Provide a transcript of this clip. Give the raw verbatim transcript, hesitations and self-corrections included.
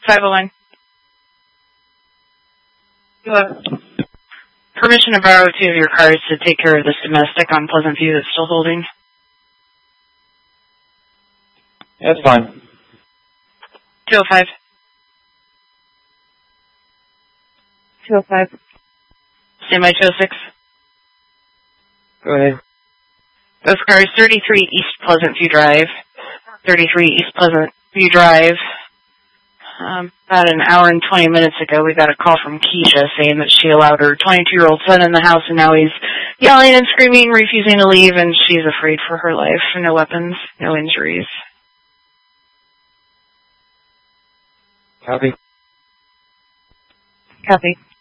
five oh one. You have permission to borrow two of your cars to take care of this domestic on Pleasant View that's still holding. That's fine. two oh five. two oh five. Stand by two oh six. Go ahead. Those cars, thirty-three East Pleasant View Drive. thirty-three East Pleasant View Drive. Um, about an hour and twenty minutes ago, we got a call from Keisha saying that she allowed her twenty-two-year-old son in the house, and now he's yelling and screaming, refusing to leave, and she's afraid for her life. No weapons, no injuries. Copy. Copy.